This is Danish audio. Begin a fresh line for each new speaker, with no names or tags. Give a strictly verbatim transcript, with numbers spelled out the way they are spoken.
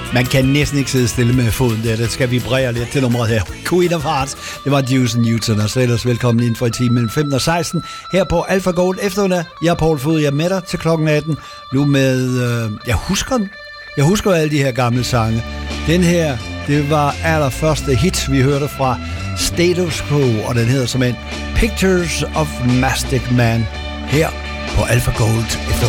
Man kan næsten ikke sidde stille med foden der. Det skal vibrere lidt til nummeret her. Queen of Hearts. Det var Deuce Newton. Og så ellers velkommen ind for i timen mellem femten og seksten. Her på Alpha Gold eftermiddag. Jeg er Poul Fod. Jeg er med dig til klokken atten. Nu med... Øh, jeg husker den. Jeg husker alle de her gamle sange. Den her, det var allerførste hit, vi hørte fra Status Quo. Og den hedder som en Pictures of Mastic Man. Her på Alpha Gold eftermiddag.